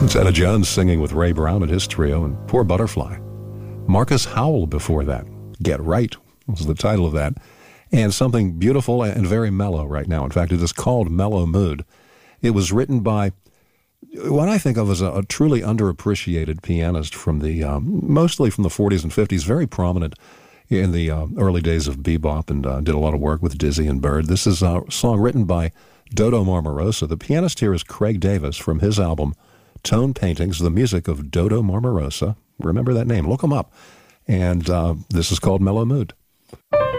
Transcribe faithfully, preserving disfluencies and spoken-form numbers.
It's Etta Jones singing with Ray Brown and his trio, and Poor Butterfly. Marcus Howell before that. Get Right was the title of that. And something beautiful and very mellow right now. In fact, it is called Mellow Mood. It was written by what I think of as a, a truly underappreciated pianist from the, um, mostly from the forties and fifties, very prominent in the uh, early days of bebop, and uh, did a lot of work with Dizzy and Bird. This is a song written by Dodo Marmarosa. The pianist here is Craig Davis from his album Tone Paintings, the music of Dodo Marmarosa. Remember that name. Look him up. And uh, this is called Mellow Mood.